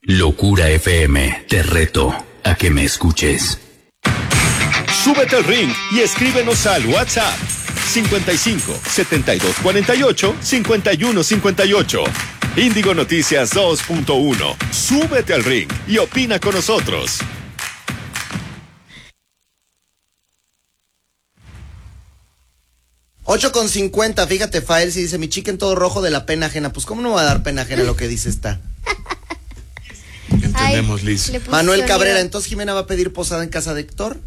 Locura FM, te reto a que me escuches. Súbete al ring y escríbenos al WhatsApp 55 72 48 51 58. Índigo Noticias 2.1. Súbete al ring y opina con nosotros. $8.50, fíjate, Fael, si dice mi chica en todo rojo de la pena ajena. Pues, ¿cómo no va a dar pena ajena lo que dice esta? Entendemos, Liz. Manuel Cabrera, entonces Jimena va a pedir posada en casa de Héctor.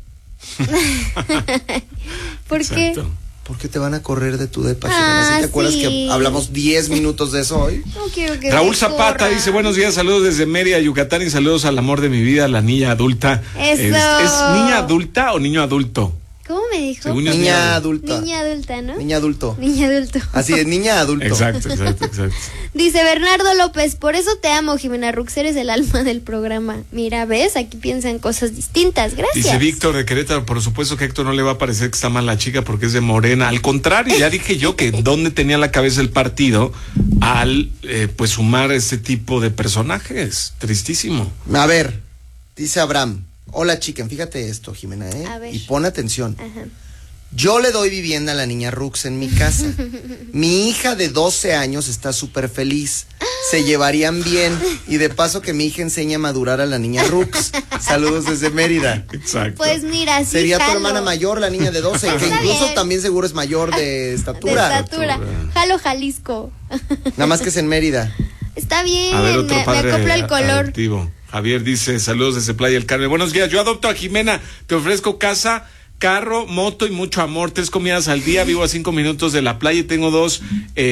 ¿Por qué? Porque te van a correr de tu depa, Jimena. ¿Sí te acuerdas que hablamos 10 minutos de eso hoy? No quiero que Raúl Zapata dice, buenos días, saludos desde Mérida, Yucatán, y saludos al amor de mi vida, la niña adulta. Eso. ¿Es niña adulta o niño adulto? ¿Cómo me dijo? Niña adulta. Niña adulta, ¿no? Niña adulto. Niña adulto. Así es, niña adulto. Exacto. Dice Bernardo López, por eso te amo, Jimena Rux, eres el alma del programa. Mira, ¿ves? Aquí piensan cosas distintas, gracias. Dice Víctor de Querétaro, por supuesto que a Héctor no le va a parecer que está mal la chica porque es de Morena. Al contrario, ya dije yo que dónde tenía la cabeza el partido al pues sumar ese tipo de personajes. Tristísimo. A ver, dice Abraham. Hola, chicken, fíjate esto, Jimena, A ver. y pon atención. Ajá. Yo le doy vivienda a la niña Rux en mi casa. Mi hija de 12 años está súper feliz. Se llevarían bien. Y de paso que mi hija enseña a madurar a la niña Rux. Saludos desde Mérida. Exacto. Pues mira, sí, Sería tu jalo. hermana mayor, la niña de 12, que Está incluso bien. también seguro es mayor de estatura. De estatura. Jalo Jalisco. Nada más que es en Mérida. Está bien, A ver, otro me padre acopla el color. adoptivo. Javier dice, saludos desde Playa del Carmen. Buenos días, yo adopto a Jimena. Te ofrezco casa, carro, moto y mucho amor. 3 comidas al día. Vivo a 5 minutos de la playa y tengo 2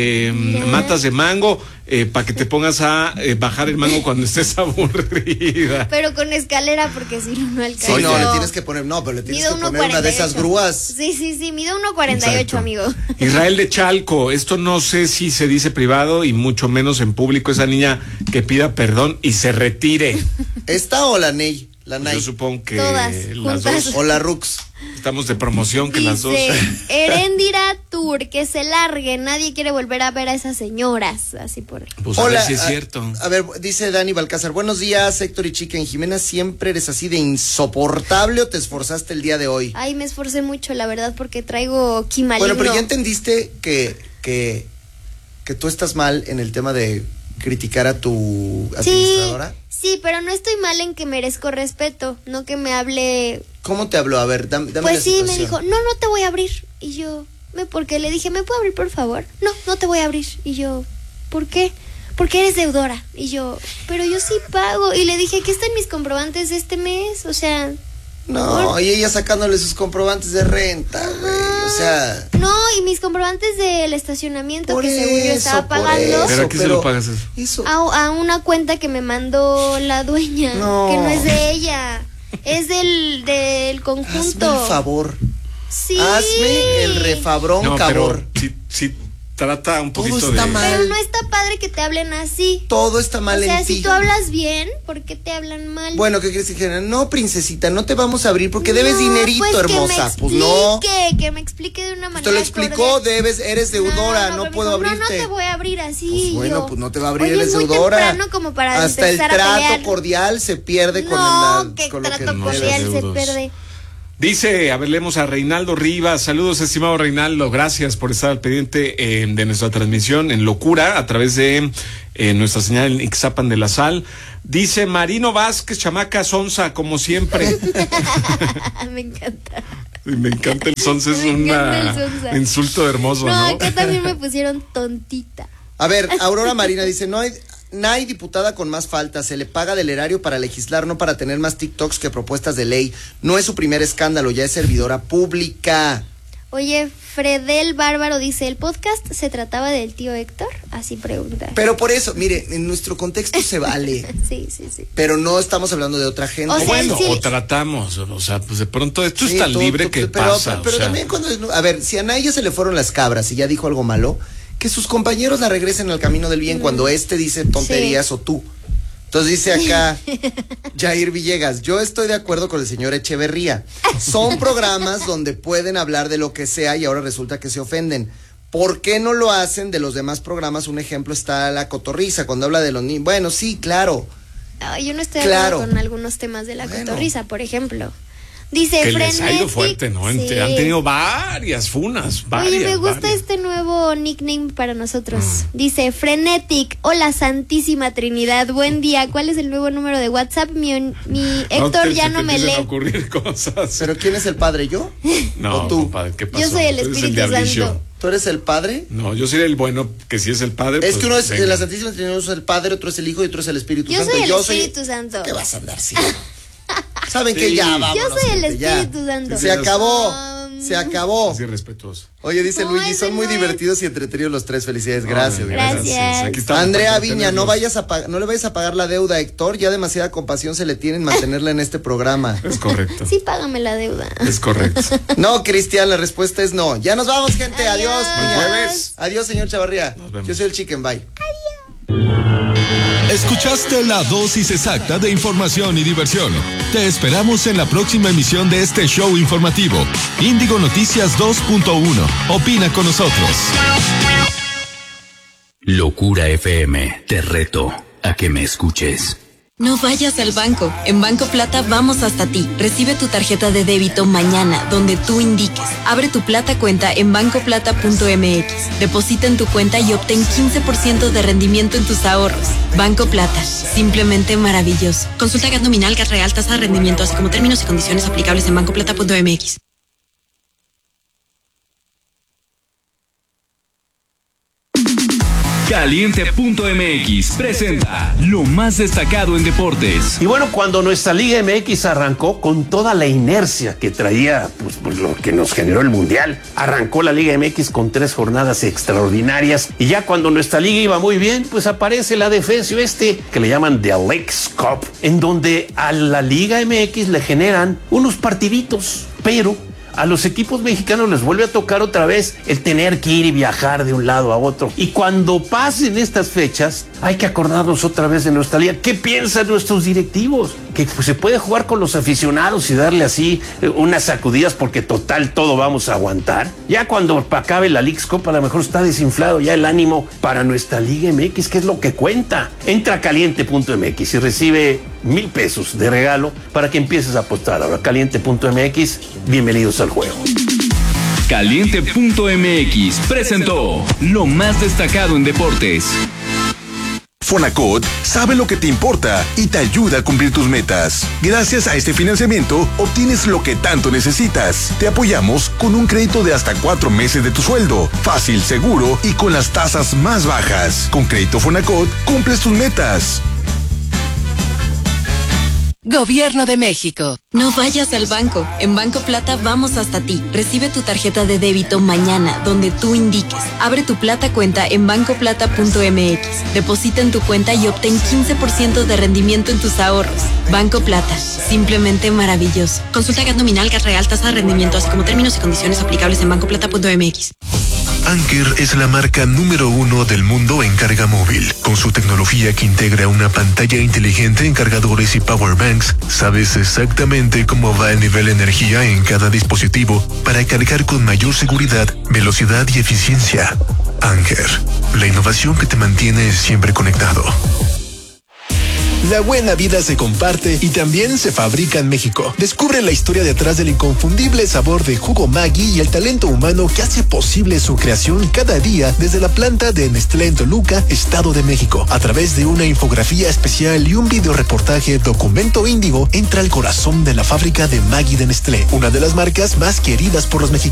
matas de mango para que te pongas a bajar el mango cuando estés aburrida. Pero con escalera porque si no alcanza. Sí, no, le tienes que poner, no, pero le tienes Mido que poner una de esas grúas. Sí, mido 1.48, Exacto. amigo. Israel de Chalco, esto no sé si se dice privado y mucho menos en público. Esa niña que pida perdón y se retire. ¿Esta o la Ney? La Nay. Yo supongo que Todas, las juntas. dos O la Rux. estamos de promoción, que las dos. Dice Erendira Tour, que se largue, nadie quiere volver a ver a esas señoras, así por ahí. Pues a ver si es cierto. A ver, dice Dani Balcázar, buenos días, Héctor y Chicken. Jimena, ¿siempre eres así de insoportable o te esforzaste el día de hoy? Ay, me esforcé mucho, la verdad, porque traigo quimalino. Bueno, pero ya entendiste que tú estás mal en el tema de criticar a tu administradora. Sí, pero no estoy mal en que merezco respeto, no que me hable. ¿Cómo te habló? A ver, dame Pues la sí, me situación. dijo, no te voy a abrir. Y yo, porque le dije, ¿me puedo abrir, por favor? No te voy a abrir. Y yo, ¿por qué? Porque eres deudora. Y yo, pero yo sí pago. Y le dije, aquí están mis comprobantes de este mes, o sea. No, y ella sacándole sus comprobantes de renta, güey. O sea. No, y mis comprobantes del estacionamiento Por que según yo estaba eso, por pagando. ¿Pero a qué se lo pagas eso? Eso. A una cuenta que me mandó la dueña, No. que no es de ella, es del conjunto. Hazme el favor. Sí. Hazme el refabrón, No, cabor. pero sí trata un Todo poquito está de... mal. Pero no está padre que te hablen así. Todo está mal O sea, en ti. si tú hablas bien, ¿por qué te hablan mal? Bueno, ¿qué quieres decir? No, princesita, no te vamos a abrir porque debes No, dinerito, pues hermosa. Que Pues me no. explique, que me explique de una manera. Te lo explicó, cordial. eres deudora, no pero me puedo dijo, abrirte. No te voy a abrir así. Pues bueno, yo, pues no te va a abrir, oye, eres es muy deudora. temprano como para Hasta el empezar a trato pelear. cordial se pierde con No, que con lo que trato no cordial seas se deudos. pierde. Dice, a ver, leemos a Reinaldo Rivas. Saludos, estimado Reinaldo. Gracias por estar al pendiente de nuestra transmisión en Locura a través de nuestra señal en Ixtapan de la Sal. Dice Marino Vázquez, chamaca sonza, como siempre. Me encanta. Me encanta el sonza, es Me encanta un el sonza. insulto hermoso, No, ¿no? acá también me pusieron tontita. A ver, Aurora Marina dice, no hay diputada con más faltas, se le paga del erario para legislar, no para tener más TikToks que propuestas de ley. No es su primer escándalo, ya es servidora pública. Oye, Fredel Bárbaro dice, ¿el podcast se trataba del tío Héctor? Así pregunta. Pero por eso, mire, en nuestro contexto se vale, Sí. pero no estamos hablando de otra gente. O sea, Bueno, sí. o tratamos, o sea, pues de pronto esto Sí, es tan todo, libre que pero, pasa. Pero o sea, también cuando, a ver, si a Naya se le fueron las cabras y ya dijo algo malo, que sus compañeros la regresen al camino del bien cuando dice tonterías o tú. Entonces dice acá Jair Villegas, yo estoy de acuerdo con el señor Echeverría. Son programas donde pueden hablar de lo que sea y ahora resulta que se ofenden. ¿Por qué no lo hacen de los demás programas? Un ejemplo está La Cotorriza, cuando habla de los niños. Bueno, sí, claro. Yo no estoy de acuerdo con algunos temas de la cotorriza, por ejemplo. Dice que Frenetic. les ha ido fuerte, ¿no? Sí. Han tenido varias funas, Oye, me gusta este nuevo nickname para nosotros. Dice Frenetic. Hola, Santísima Trinidad. Buen día. ¿Cuál es el nuevo número de WhatsApp? Mi Héctor ya no me lee. Ocurrir cosas. ¿Pero quién es el padre? ¿Yo? No, ¿O tú? compadre, ¿qué pasó? Yo soy el Tú eres Espíritu diablillo. Santo. ¿Tú eres el padre? No, yo soy el bueno, que si es el padre. Es pues, que uno es venga. la Santísima Trinidad, uno es el Padre, otro es el Hijo y otro es el Espíritu Yo Santo. soy el Espíritu Santo. ¿Qué vas a andar, sí? Saben Sí. que ya, vámonos. Yo soy el gente, ya. Espíritu Santo. Se acabó. Se acabó. Así respetuoso. Oye, dice No, Luigi, ese son muy no es. divertidos y entretenidos los tres. Felicidades, gracias. Gracias. Aquí estamos Andrea para Viña, entretenerlos. no le vayas a pagar la deuda a Héctor, ya demasiada compasión se le tiene en mantenerla en este programa. Es correcto. Sí, págame la deuda. Es correcto. No, Cristian, la respuesta es no. Ya nos vamos, gente. Adiós. Adiós. Muña. Jueves. Adiós, señor Chavarría. Nos vemos. Yo soy el Chicken, bye. Escuchaste la dosis exacta de información y diversión. Te esperamos en la próxima emisión de este show informativo. Índigo Noticias 2.1. Opina con nosotros. Locura FM, te reto a que me escuches. No vayas al banco. En Banco Plata vamos hasta ti. Recibe tu tarjeta de débito mañana, donde tú indiques. Abre tu Plata cuenta en bancoplata.mx. Deposita en tu cuenta y obtén 15% de rendimiento en tus ahorros. Banco Plata, simplemente maravilloso. Consulta GAT nominal, GAT real, tasa de rendimiento, así como términos y condiciones aplicables en bancoplata.mx. Caliente.mx presenta lo más destacado en deportes. Y bueno, cuando nuestra Liga MX arrancó con toda la inercia que traía, pues lo que nos generó el Mundial, arrancó la Liga MX con 3 jornadas extraordinarias y ya cuando nuestra liga iba muy bien, pues aparece la defensa que le llaman The Leagues Cup, en donde a la Liga MX le generan unos partiditos, pero a los equipos mexicanos les vuelve a tocar otra vez el tener que ir y viajar de un lado a otro. Y cuando pasen estas fechas, hay que acordarnos otra vez de nuestra liga. ¿Qué piensan nuestros directivos? Que pues, se puede jugar con los aficionados y darle así unas sacudidas porque total todo vamos a aguantar. Ya cuando acabe la Leagues Cup a lo mejor está desinflado ya el ánimo para nuestra Liga MX, que es lo que cuenta. Entra a caliente.mx y recibe $1,000 de regalo para que empieces a apostar. Ahora caliente.mx, bienvenidos al juego. Caliente.mx presentó lo más destacado en deportes. Fonacot sabe lo que te importa y te ayuda a cumplir tus metas. Gracias a este financiamiento, obtienes lo que tanto necesitas. Te apoyamos con un crédito de hasta 4 meses de tu sueldo. Fácil, seguro y con las tasas más bajas. Con Crédito Fonacot, cumples tus metas. Gobierno de México. No vayas al banco. En Banco Plata vamos hasta ti. Recibe tu tarjeta de débito mañana, donde tú indiques. Abre tu Plata cuenta en bancoplata.mx. Deposita en tu cuenta y obtén 15% de rendimiento en tus ahorros. Banco Plata, simplemente maravilloso. Consulta GAT nominal, GAT real, tasa de rendimiento, así como términos y condiciones aplicables en bancoplata.mx. Anker es la marca número 1 del mundo en carga móvil. Con su tecnología que integra una pantalla inteligente en cargadores y power banks, sabes exactamente cómo va el nivel de energía en cada dispositivo para cargar con mayor seguridad, velocidad y eficiencia. Anker, la innovación que te mantiene siempre conectado. La buena vida se comparte y también se fabrica en México. Descubre la historia detrás del inconfundible sabor de jugo Maggi y el talento humano que hace posible su creación cada día desde la planta de Nestlé en Toluca, Estado de México. A través de una infografía especial y un videoreportaje Documento Índigo, entra al corazón de la fábrica de Maggi de Nestlé, una de las marcas más queridas por los mexicanos.